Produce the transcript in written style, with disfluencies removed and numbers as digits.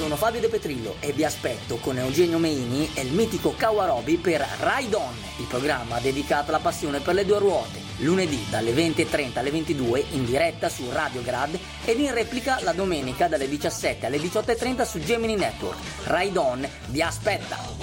sono Fabio De Petrillo e vi aspetto con Eugenio Meini e il mitico Kawarobi per Ride On, il programma dedicato alla passione per le due ruote, lunedì dalle 20:30 alle 22 in diretta su Radio Grad ed in replica la domenica dalle 17 alle 18:30 su Gemini Network. Ride On vi aspetta!